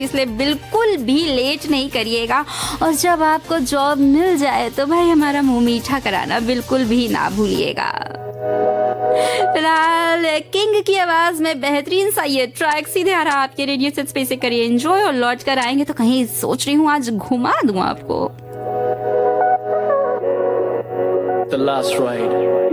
इसलिए बिल्कुल भी लेट नहीं करिएगा। और जब आपको जॉब मिल जाए तो भाई हमारा मुंह मीठा कराना बिल्कुल भी ना भूलिएगा। फिलहाल किंग की आवाज में बेहतरीन सा ये ट्रैक सीधे आ रहा है आपके रेडियो सेट्स पे, से करिए एंजॉय। और लौट कर आएंगे तो कहीं सोच रही हूँ आज घुमा दूं आपको। The last ride.